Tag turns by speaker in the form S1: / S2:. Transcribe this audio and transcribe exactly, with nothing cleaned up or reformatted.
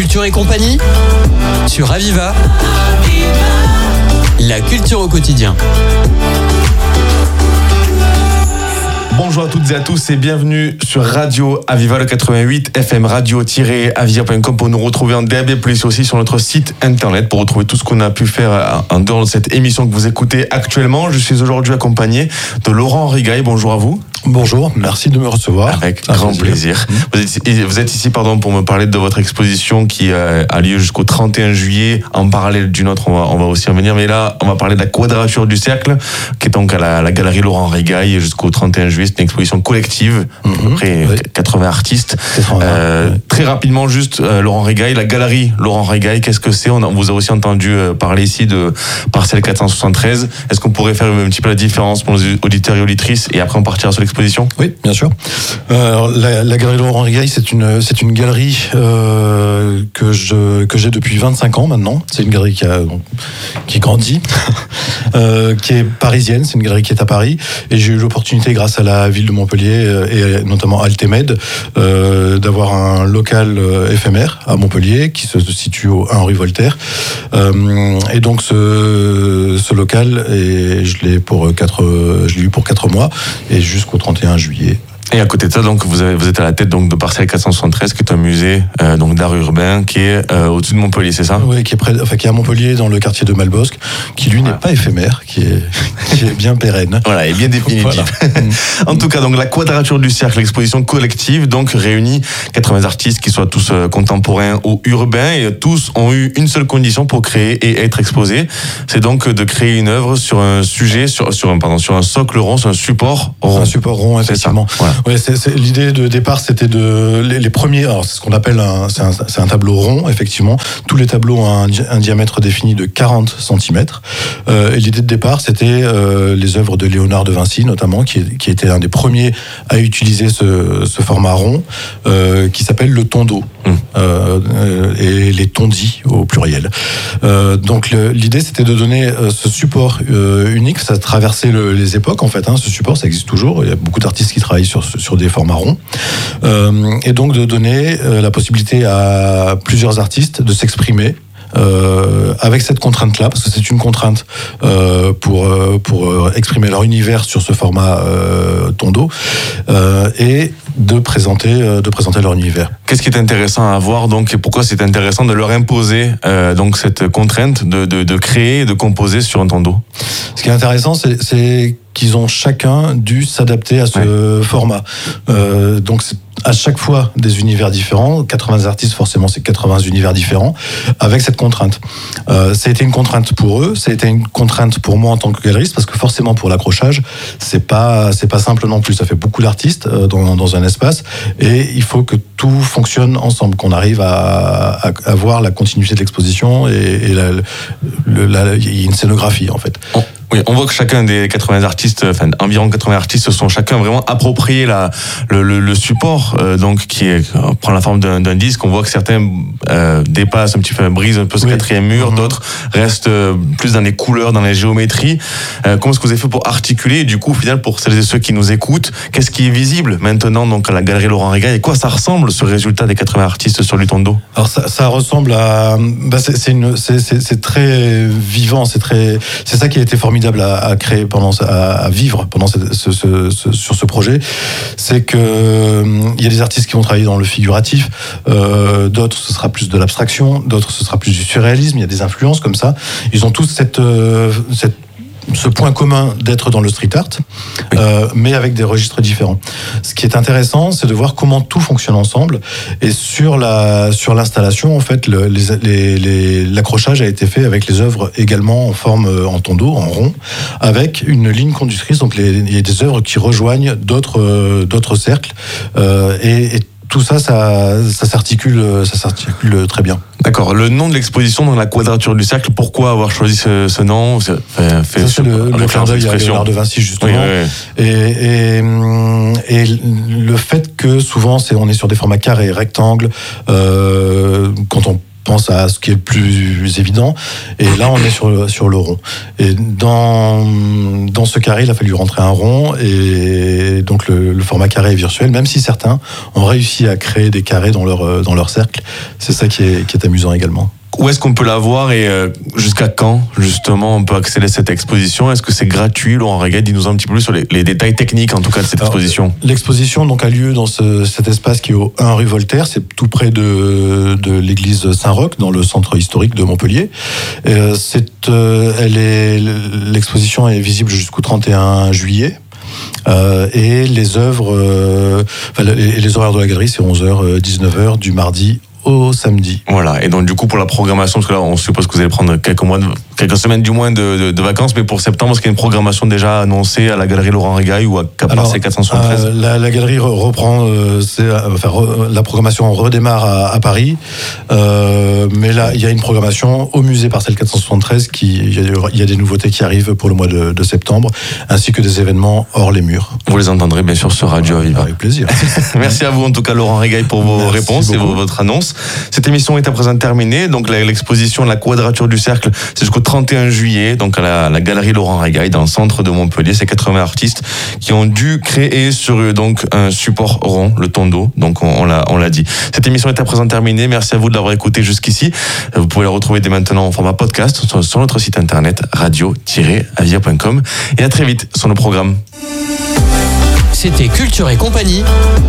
S1: Culture et compagnie sur Aviva, la culture au quotidien.
S2: Bonjour à toutes et à tous et bienvenue sur Radio Aviva, le quatre-vingt-huit F M, radio-aviva point com pour nous retrouver en D A B plus, aussi sur notre site internet pour retrouver tout ce qu'on a pu faire en dehors de cette émission que vous écoutez actuellement. Je suis aujourd'hui accompagné de Laurent Rigaille. Bonjour à vous.
S3: Bonjour, merci de me recevoir.
S2: Avec Un grand plaisir. plaisir. Vous, êtes, vous êtes ici pardon, pour me parler de votre exposition qui euh, a lieu jusqu'au trente et un juillet, en parallèle d'une autre, on va, on va aussi en venir. Mais là, on va parler de la Quadrature du Cercle, qui est donc à la, la galerie Laurent Rigaille jusqu'au trente et un juillet. C'est une exposition collective, mmh, à peu près oui. quatre-vingts artistes. quatre-vingts, euh, oui. Très rapidement, juste, euh, Laurent Rigaille, la galerie Laurent Rigaille, qu'est-ce que c'est? On, a, on vous a aussi entendu euh, parler ici de Parcelle quatre cent soixante-treize. Est-ce qu'on pourrait faire un petit peu la différence pour nos auditeurs et auditrices et après on partira sur l'exposition?
S3: Oui, bien sûr. Euh, la, la galerie Laurent Rigaille, c'est une, c'est une galerie euh, que, je, que j'ai depuis vingt-cinq ans maintenant. C'est une galerie qui, a, qui grandit, euh, qui est parisienne, c'est une galerie qui est à Paris. Et j'ai eu l'opportunité, grâce à la ville de Montpellier et notamment Altemed, euh, d'avoir un local éphémère à Montpellier qui se situe au un rue Voltaire. Euh, et donc ce, ce local, et je l'ai pour quatre, je l'ai eu pour quatre mois et jusqu'au trente et un juillet.
S2: Et à côté de ça, donc, vous, avez, vous êtes à la tête donc, de Parcelle quatre cent soixante-treize, qui est un musée euh, donc, d'art urbain qui est euh, au-dessus de Montpellier, c'est ça?
S3: Oui, qui est, près, enfin, qui est à Montpellier, dans le quartier de Malbosc, qui lui voilà. n'est pas éphémère, qui est, qui est bien pérenne.
S2: Voilà, et bien définitif. Voilà. En tout cas, donc, la Quadrature du Cercle, l'exposition collective, donc réunit quatre-vingts artistes qui soient tous euh, contemporains ou urbains, et tous ont eu une seule condition pour créer et être exposés. C'est donc de créer une œuvre sur un sujet, sur, sur, un, pardon, sur un socle rond, sur un support rond.
S3: Un support rond, effectivement. Voilà. Ouais, c'est, c'est, l'idée de départ, c'était de les, les premiers. Alors, c'est ce qu'on appelle un, c'est un, c'est un tableau rond, effectivement. Tous les tableaux ont un, un diamètre défini de quarante centimètres. Euh, et l'idée de départ, c'était euh, les œuvres de Léonard de Vinci, notamment, qui, qui était un des premiers à utiliser ce, ce format rond, euh, qui s'appelle le tondo. Mmh. Euh, et les tondis au pluriel. Euh, donc le, l'idée, c'était de donner euh, ce support euh, unique. Ça traversait le, les époques, en fait. Hein, ce support, ça existe toujours. Il y a beaucoup d'artistes qui travaillent sur sur des formats ronds, euh, et donc de donner euh, la possibilité à plusieurs artistes de s'exprimer Euh, avec cette contrainte-là, parce que c'est une contrainte euh, pour euh, pour euh, exprimer leur univers sur ce format euh, tondo, euh, et de présenter euh, de présenter leur univers.
S2: Qu'est-ce qui est intéressant à voir donc, et pourquoi c'est intéressant de leur imposer euh, donc cette contrainte de, de de créer et de composer sur un tondo?
S3: Ce qui est intéressant, c'est, c'est qu'ils ont chacun dû s'adapter à ce ouais. format. Euh, donc c'est à chaque fois des univers différents, quatre-vingts artistes, forcément c'est quatre-vingts univers différents, avec cette contrainte. Euh, ça a été une contrainte pour eux, ça a été une contrainte pour moi en tant que galeriste, parce que forcément pour l'accrochage, c'est pas c'est pas simple non plus. Ça fait beaucoup d'artistes euh, dans, dans un espace, et il faut que tout fonctionne ensemble, qu'on arrive à, à, à voir la continuité de l'exposition, et, et la, le, la, il y a une scénographie en fait.
S2: Oh. Oui, on voit que chacun des quatre-vingts artistes, enfin environ quatre-vingts artistes, se sont chacun vraiment approprié la, le, le, le support, euh, donc qui est, prend la forme d'un, d'un disque. On voit que certains euh, dépassent un petit peu, brisent un peu ce oui. quatrième mur, mmh. d'autres restent euh, plus dans les couleurs, dans les géométries. Euh, comment est-ce que vous avez fait pour articuler, et du coup, au final, pour celles et ceux qui nous écoutent, qu'est-ce qui est visible maintenant donc à la galerie Laurent Rigaille, et quoi ça ressemble ce résultat des quatre-vingts artistes sur le tondo?
S3: Alors ça, ça ressemble à, bah c'est, c'est, une, c'est, c'est, c'est très vivant, c'est très, c'est ça qui a été formidable À, à créer pendant, à, à vivre pendant ce, ce, ce, ce, sur ce projet, c'est que il euh, y a des artistes qui vont travailler dans le figuratif, euh, d'autres ce sera plus de l'abstraction, d'autres ce sera plus du surréalisme. Il y a des influences comme ça. Ils ont tous cette, euh, cette ce point commun d'être dans le street art, oui. euh, mais avec des registres différents. Ce qui est intéressant, c'est de voir comment tout fonctionne ensemble. Et sur la sur l'installation, en fait, le, les, les, les, l'accrochage a été fait avec les œuvres également en forme en tondo, en rond, avec une ligne conductrice. Donc les, il y a des œuvres qui rejoignent d'autres euh, d'autres cercles, euh, et, et tout ça, ça, ça s'articule, ça s'articule très bien.
S2: D'accord. Le nom de l'exposition dans la Quadrature du Cercle, pourquoi avoir choisi ce, ce nom?
S3: C'est, fait, fait ça, c'est le, le clin d'œil à Léonard de Vinci, justement. Oui, oui, oui. Et, et, et le fait que souvent, c'est, on est sur des formats carrés, rectangles, euh, quand on pense à ce qui est le plus évident. Et là, on est sur le, sur le rond. Et dans, dans ce carré, il a fallu rentrer un rond. Et donc, le, le format carré est virtuel, même si certains ont réussi à créer des carrés dans leur, dans leur cercle. C'est ça qui est, qui est amusant également.
S2: Où est-ce qu'on peut la voir et euh, jusqu'à quand, justement, on peut accéder à cette exposition? Est-ce que c'est gratuit? Laurent Régail, dis-nous un petit peu plus sur les, les détails techniques, en tout cas, de cette Alors, exposition.
S3: L'exposition donc, a lieu dans ce, cet espace qui est au un rue Voltaire. C'est tout près de, de l'église Saint-Roch, dans le centre historique de Montpellier. Euh, c'est, euh, elle est, l'exposition est visible jusqu'au trente et un juillet. Euh, et les œuvres, euh, enfin, les, les horaires de la galerie, c'est onze heures, dix-neuf heures du mardi au samedi.
S2: Voilà, et donc du coup pour la programmation, parce que là on suppose que vous allez prendre quelques mois, de, quelques semaines du moins de, de, de vacances, mais pour septembre, est-ce qu'il y a une programmation déjà annoncée à la galerie Laurent Régail ou à Cap Marseille quatre cent soixante-treize?
S3: euh, la, la galerie reprend, euh, c'est, enfin, re, la programmation redémarre à, à Paris, euh, mais là il y a une programmation au musée Parcelle quatre cent soixante-treize, qui, il y, a, il y a des nouveautés qui arrivent pour le mois de, de septembre, ainsi que des événements hors les murs.
S2: Vous les entendrez bien sûr sur Radio Aviva.
S3: Avec plaisir.
S2: Merci à vous en tout cas Laurent Régail pour vos
S3: Merci
S2: réponses beaucoup. Et votre annonce. Cette émission est à présent terminée. Donc l'exposition La Quadrature du Cercle, c'est jusqu'au trente et un juillet, donc à la, la galerie Laurent Régail dans le centre de Montpellier. C'est quatre-vingts artistes qui ont dû créer sur donc un support rond, le tondo. Donc on, on l'a on l'a dit. Cette émission est à présent terminée. Merci à vous de l'avoir écouté jusqu'ici. Vous pouvez la retrouver dès maintenant en format podcast sur, sur notre site internet radio tiret avia point com et à très vite sur nos programmes.
S1: C'était Culture et Compagnie